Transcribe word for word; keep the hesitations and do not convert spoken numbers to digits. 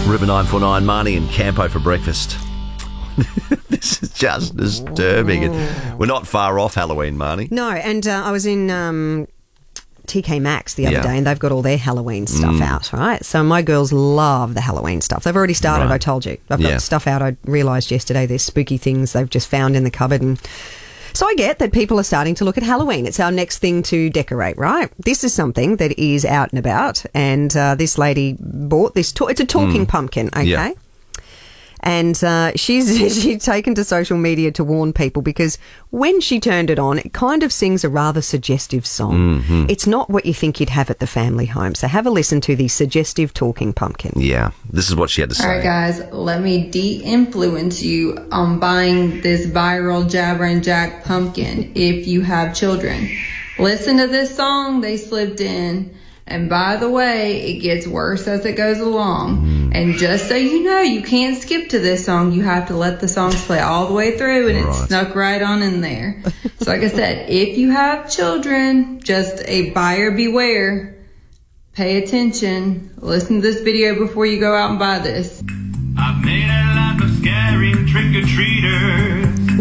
River nine four nine, Marnie and Campo for breakfast. This is just disturbing. We're not far off Halloween, Marnie. No, and uh, I was in um, T K Maxx the other Yeah. day, and they've got all their Halloween stuff Mm. out, right? So my girls love the Halloween stuff. They've already started, Right. I told you. I've got Yeah. stuff out. I realised yesterday there's spooky things they've just found in the cupboard, and so I get that people are starting to look at Halloween. It's our next thing to decorate, right? This is something that is out and about, and uh, this lady bought this. To- it's a talking Mm. pumpkin, okay? Yeah. And uh, she's she's taken to social media to warn people because when she turned it on, it kind of sings a rather suggestive song. Mhm. It's not what you think you'd have at the family home. So have a listen to the suggestive talking pumpkin. Yeah, this is what she had to say. All right, guys, let me de-influence you on buying this viral Jabber and Jack pumpkin if you have children. Listen to this song they slipped in. And by the way, it gets worse as it goes along. Mm. And just so you know, you can't skip to this song. You have to let the songs play all the way through, and Right. it's snuck right on in there. So like I said, if you have children, just a buyer beware. Pay attention. Listen to this video before you go out and buy this. I've made a life of scaring trick-or-treaters.